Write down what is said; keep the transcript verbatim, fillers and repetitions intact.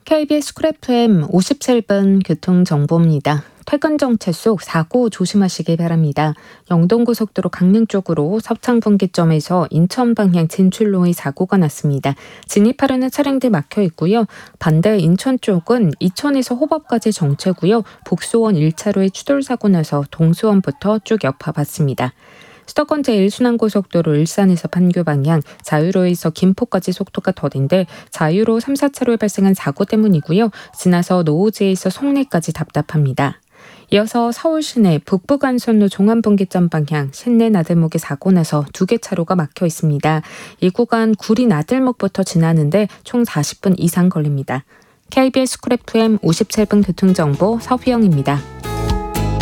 케이비에스 쿨 에프엠 오십칠 분 교통정보입니다. 퇴근 정체 속 사고 조심하시길 바랍니다. 영동고속도로 강릉 쪽으로 서창분기점에서 인천 방향 진출로의 사고가 났습니다. 진입하려는 차량들 막혀 있고요. 반대 인천 쪽은 이천에서 호법까지 정체고요. 복수원 일 차로에 추돌사고 나서 동수원부터 쭉 여파받습니다. 수도권 제일 순환고속도로 일산에서 판교 방향, 자유로에서 김포까지 속도가 더딘데 자유로 삼, 사 차로에 발생한 사고 때문이고요. 지나서 노오지에서 송내까지 답답합니다. 이어서 서울 시내 북부간선로 종암분기점 방향 신내 나들목에 사고 나서 두 개 차로가 막혀 있습니다. 이 구간 구리 나들목부터 지나는데 총 사십 분 이상 걸립니다. 케이비에스 쿨 에프엠 오십칠 분 교통정보 서휘영입니다.